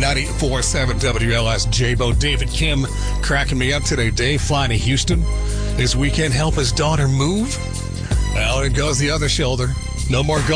94.7 WLS J-Bo. David Kim cracking me up today. Dave flying to Houston this weekend, help his daughter move. Well, it goes the other shoulder. No more